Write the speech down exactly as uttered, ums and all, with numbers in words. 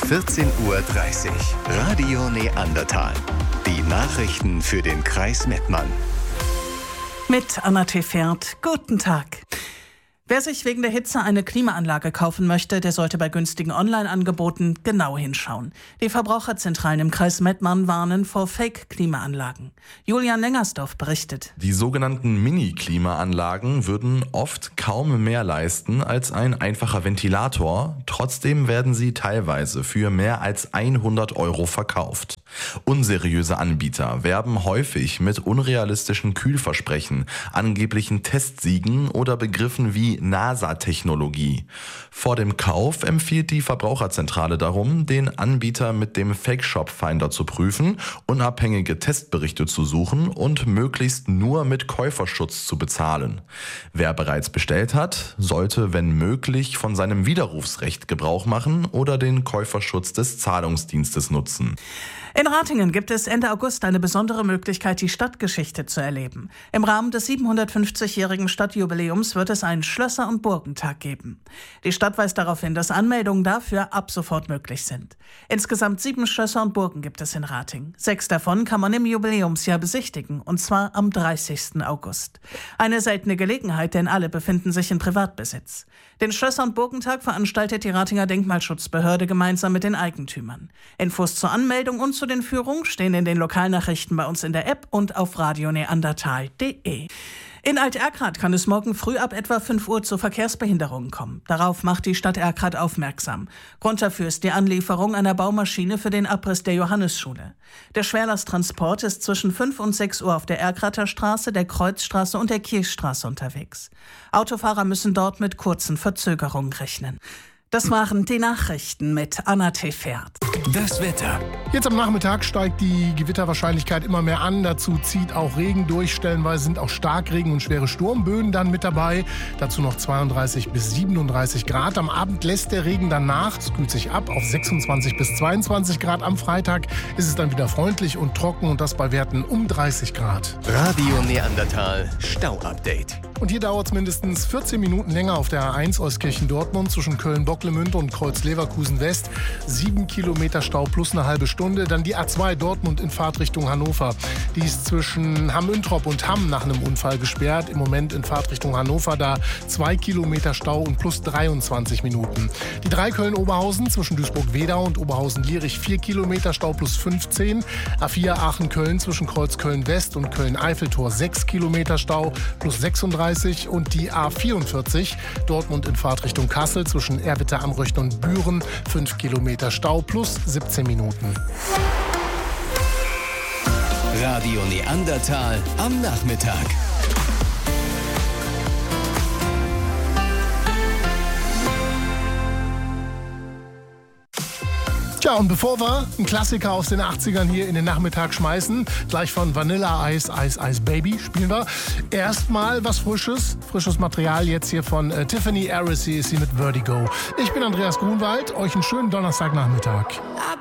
vierzehn Uhr dreißig. Radio Neandertal. Die Nachrichten für den Kreis Mettmann. Mit Anna Tefert. Guten Tag. Wer sich wegen der Hitze eine Klimaanlage kaufen möchte, der sollte bei günstigen Online-Angeboten genau hinschauen. Die Verbraucherzentralen im Kreis Mettmann warnen vor Fake-Klimaanlagen. Julian Lengersdorf berichtet. Die sogenannten Mini-Klimaanlagen würden oft kaum mehr leisten als ein einfacher Ventilator. Trotzdem werden sie teilweise für mehr als hundert Euro verkauft. Unseriöse Anbieter werben häufig mit unrealistischen Kühlversprechen, angeblichen Testsiegen oder Begriffen wie NASA-Technologie. Vor dem Kauf empfiehlt die Verbraucherzentrale darum, den Anbieter mit dem Fake-Shop-Finder zu prüfen, unabhängige Testberichte zu suchen und möglichst nur mit Käuferschutz zu bezahlen. Wer bereits bestellt hat, sollte, wenn möglich, von seinem Widerrufsrecht Gebrauch machen oder den Käuferschutz des Zahlungsdienstes nutzen. In Ratingen gibt es Ende August eine besondere Möglichkeit, die Stadtgeschichte zu erleben. Im Rahmen des siebenhundertfünfzigjährigen Stadtjubiläums wird es einen Schlösser- und Burgentag geben. Die Stadt weist darauf hin, dass Anmeldungen dafür ab sofort möglich sind. Insgesamt sieben Schlösser und Burgen gibt es in Ratingen. Sechs davon kann man im Jubiläumsjahr besichtigen, und zwar am dreißigsten August. Eine seltene Gelegenheit, denn alle befinden sich in Privatbesitz. Den Schlösser- und Burgentag veranstaltet die Ratinger Denkmalschutzbehörde gemeinsam mit den Eigentümern. Infos zur Anmeldung und zu den Führungen stehen in den Lokalnachrichten bei uns in der App und auf radio neandertal punkt de. In Alt-Erkrath kann es morgen früh ab etwa fünf Uhr zu Verkehrsbehinderungen kommen. Darauf macht die Stadt Erkrath aufmerksam. Grund dafür ist die Anlieferung einer Baumaschine für den Abriss der Johannisschule. Der Schwerlasttransport ist zwischen fünf und sechs Uhr auf der Erkrather Straße, der Kreuzstraße und der Kirchstraße unterwegs. Autofahrer müssen dort mit kurzen Verzögerungen rechnen. Das waren die Nachrichten mit Anna Tefert. Das Wetter. Jetzt am Nachmittag steigt die Gewitterwahrscheinlichkeit immer mehr an. Dazu zieht auch Regen durch. Stellenweise sind auch Starkregen und schwere Sturmböen dann mit dabei. Dazu noch zweiunddreißig bis siebenunddreißig Grad. Am Abend lässt der Regen dann nach. Es kühlt sich ab auf sechsundzwanzig bis zweiundzwanzig Grad. Am Freitag ist es dann wieder freundlich und trocken und das bei Werten um dreißig Grad. Radio Neandertal Stau-Update. Und hier dauert es mindestens vierzehn Minuten länger auf der A eins Euskirchen-Dortmund zwischen Köln-Bocklemünde und Kreuz-Leverkusen-West. Sieben Kilometer Stau plus eine halbe Stunde. Dann die A zwei Dortmund in Fahrtrichtung Hannover. Die ist zwischen Hamm-Üntrop und Hamm nach einem Unfall gesperrt. Im Moment in Fahrtrichtung Hannover da zwei Kilometer Stau und plus dreiundzwanzig Minuten. Die drei Köln-Oberhausen zwischen Duisburg-Wedau und Oberhausen-Lierich vier Kilometer Stau plus fünfzehn. A vier Aachen-Köln zwischen Kreuz Köln-West und Köln-Eiffeltor sechs Kilometer Stau plus sechsunddreißig. Und die A vierundvierzig Dortmund in Fahrtrichtung Kassel zwischen Erwitter am Röchten und Büren fünf Kilometer Stau plus siebzehn Minuten. Radio Neandertal am Nachmittag. Tja, und bevor wir einen Klassiker aus den achtzigern hier in den Nachmittag schmeißen, gleich von Vanilla Ice, Ice, Ice Baby spielen wir erstmal was Frisches, frisches Material jetzt hier von äh, Tiffany Arisi ist sie mit Vertigo. Ich bin Andreas Grunwald, euch einen schönen Donnerstagnachmittag.